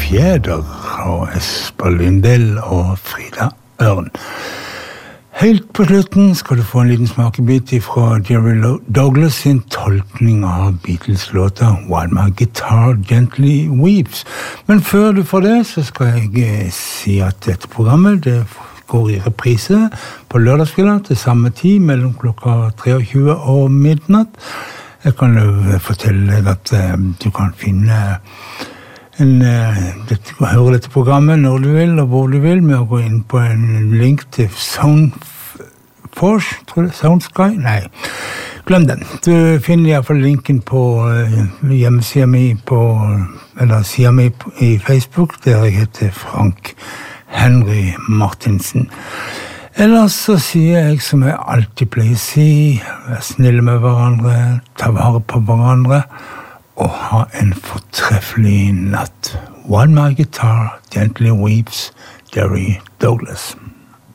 Fjeder og Esper Lindell og Frida Ørn. Helt på slutten skal du få en liten smakebit fra Jerry Douglas sin tolkning av Beatles-låta While My Guitar Gently Weeps. Men før du får det, så skal jeg si at dette programmet det går i reprise på lørdagskvelden til samme tid, mellom klokka 23 og midnatt. Jeg kan jo fortelle deg at du kan finne høre dette programmet når du vil og hvor du vil med å gå inn på en link til Soundforce, tror du? Soundsky? Nei, glem den. Du finner i hvert fall linken på hjemmesiden min eller siden min i Facebook, der jeg heter Frank Henry Martinsen. Ellers så sier jeg som jeg alltid pleier å si, vær snille med hverandre, ta vare på hverandre, og ha en fortreffelig natt. While My Guitar Gently Weeps, Jerry Douglas.